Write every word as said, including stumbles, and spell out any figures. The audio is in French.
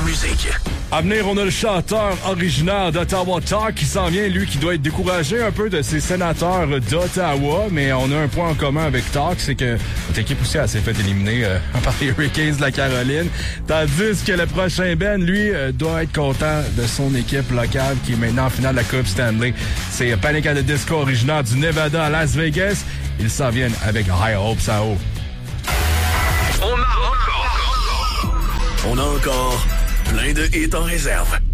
musique. À venir, on a le chanteur originaire d'Ottawa Talk qui s'en vient, lui, qui doit être découragé un peu de ses sénateurs d'Ottawa, mais on a un point en commun avec Talk, c'est que notre équipe aussi elle s'est fait éliminer euh, par les Hurricanes de la Caroline, tandis que le prochain Ben, lui, euh, doit être content de son équipe locale qui est maintenant en finale de la Coupe Stanley. C'est Panic! At the Disco originaire du Nevada à Las Vegas. Ils s'en viennent avec High Hopes à haut. On a encore... On a encore plein de hits en réserve.